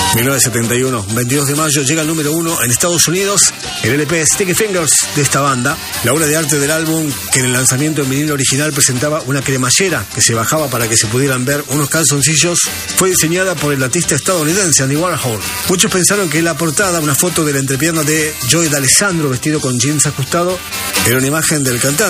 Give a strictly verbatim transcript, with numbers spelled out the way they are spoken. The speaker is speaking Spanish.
mil novecientos setenta y uno, veintidós de mayo, llega al número uno en Estados Unidos el L P Sticky Fingers de esta banda. La obra de arte del álbum, que en el lanzamiento en vinilo original presentaba una cremallera que se bajaba para que se pudieran ver unos calzoncillos, fue diseñada por el artista estadounidense Andy Warhol. Muchos pensaron que la portada, una foto de la entrepierna de Joey D'Alessandro vestido con jeans ajustado, era una imagen del cantante